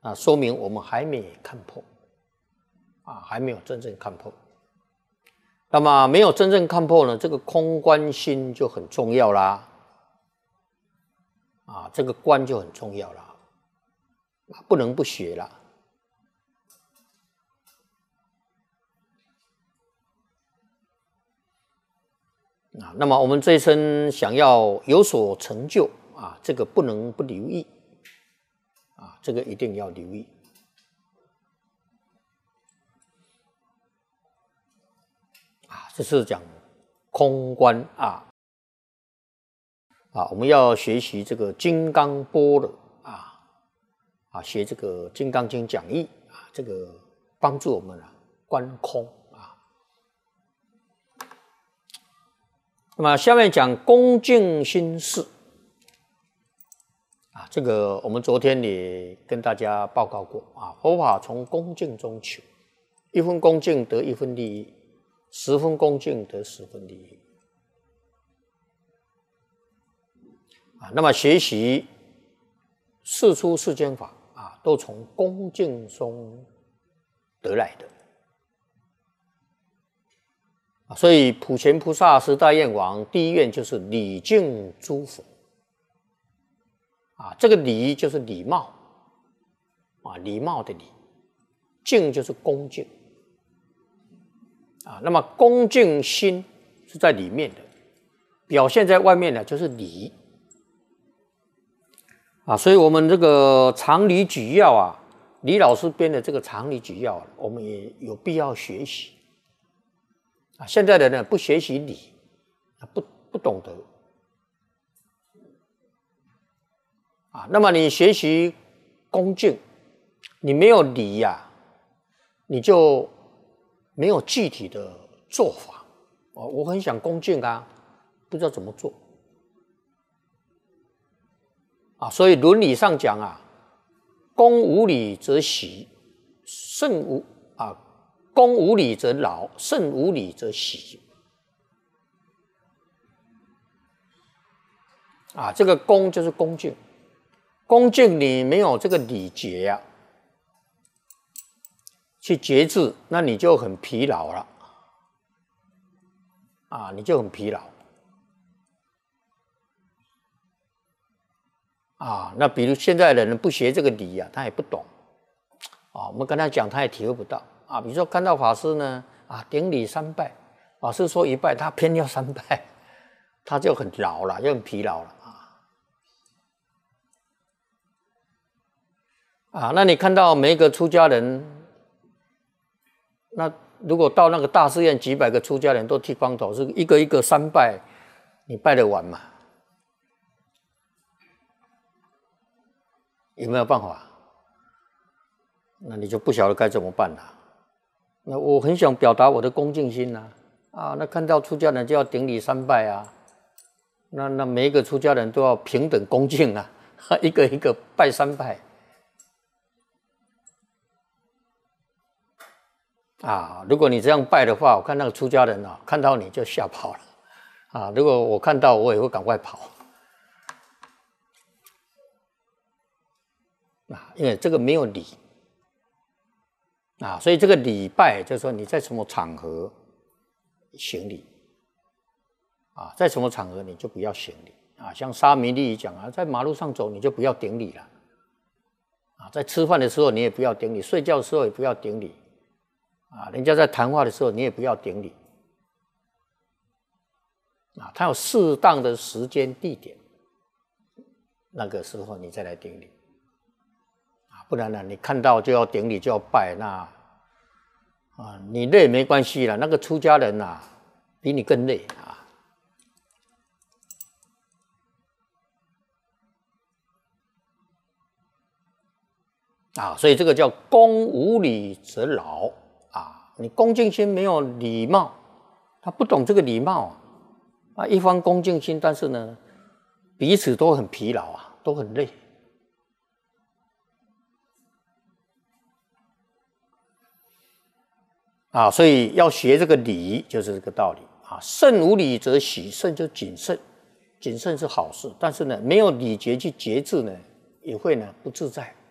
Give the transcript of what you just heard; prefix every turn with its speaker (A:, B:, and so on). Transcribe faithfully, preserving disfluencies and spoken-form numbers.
A: 啊，说明我们还没看破，啊，还没有真正看破。那么没有真正看破呢，这个空观心就很重要啦，啊，这个观就很重要啦，不能不学啦。啊，那么我们这一生想要有所成就啊，这个不能不留意，啊，这个一定要留意。啊，这是讲空观啊，啊，我们要学习这个金刚般若啊，啊，学这个《金刚经》讲义啊，这个帮助我们啊观空。那么下面讲恭敬心事啊，这个我们昨天也跟大家报告过啊，佛法从恭敬中求，一分恭敬得一分利益，十分恭敬得十分利益啊。那么学习世出世间法啊，都从恭敬中得来的。所以普贤菩萨十大愿王第一愿就是礼敬诸佛啊，这个礼就是礼貌啊，礼貌的礼，敬就是恭敬啊。那么恭敬心是在里面的，表现在外面呢就是礼啊。所以我们这个常理举要啊，李老师编的这个常理举要，我们也有必要学习。啊，现在的人不学习礼，不不懂得啊。那么你学习恭敬，你没有礼呀、啊，你就没有具体的做法。哦，我很想恭敬啊，不知道怎么做啊。所以伦理上讲啊，恭无礼则喜，慎无啊。恭无礼则劳，慎无礼则喜。啊，这个恭就是恭敬，恭敬你没有这个礼节啊，去节制，那你就很疲劳了。啊，你就很疲劳。啊，那比如现在的人不学这个礼啊，他也不懂。啊，我们跟他讲，他也体会不到。啊，比如说看到法师呢，啊，顶礼三拜，法师说一拜，他偏要三拜，他就很劳了，就很疲劳了啊。啊，那你看到每一个出家人，那如果到那个大寺院，几百个出家人都剃光头，是一个一个三拜，你拜得完吗？有没有办法？那你就不晓得该怎么办了。那我很想表达我的恭敬心呐、啊，啊，那看到出家人就要顶礼三拜啊，那那每一个出家人都要平等恭敬啊，一个一个拜三拜，啊，如果你这样拜的话，我看那个出家人啊，看到你就吓跑了，啊，如果我看到我也会赶快跑，啊，因为这个没有礼。啊，所以这个礼拜就是说你在什么场合行礼啊，在什么场合你就不要行礼啊。像沙弥利讲啊，在马路上走你就不要顶礼了啊，在吃饭的时候你也不要顶礼，睡觉的时候也不要顶礼啊，人家在谈话的时候你也不要顶礼啊。他有适当的时间地点，那个时候你再来顶礼。不然呢，你看到就要顶礼就要拜，那啊，你累没关系了，那个出家人啊，比你更累啊。啊，所以这个叫恭无礼则劳啊，你恭敬心没有礼貌，他不懂这个礼貌啊，一方恭敬心，但是呢，彼此都很疲劳啊，都很累。啊，所以要学这个礼，就是这个道理啊。慎无礼则喜，慎就谨慎，谨慎是好事，但是呢，没有礼节去节制呢，也会呢不自在。